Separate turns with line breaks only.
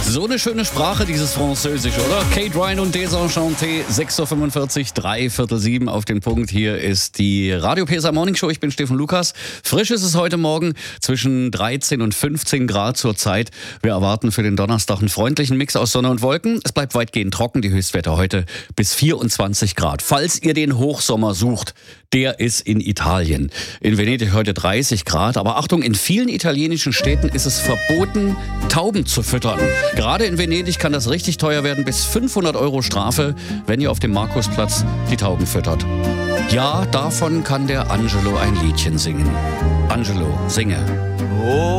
So eine schöne Sprache, dieses Französisch, oder? Kate Ryan und Desenchanté, 6.45 Uhr, 6:45 auf den Punkt. Hier ist die Radio PSA Morning Show. Ich bin Steffen Lukas. Frisch ist es heute Morgen, zwischen 13 und 15 Grad zur Zeit. Wir erwarten für den Donnerstag einen freundlichen Mix aus Sonne und Wolken. Es bleibt weitgehend trocken, die Höchstwerte heute bis 24 Grad. Falls ihr den Hochsommer sucht, der ist in Italien. In Venedig heute 30 Grad. Aber Achtung, in vielen italienischen Städten ist es verboten, Tauben zu füttern. Gerade in Venedig kann das richtig teuer werden, bis 500 € Strafe, wenn ihr auf dem Markusplatz die Tauben füttert. Ja, davon kann der Angelo ein Liedchen singen. Angelo, singe.
Oh.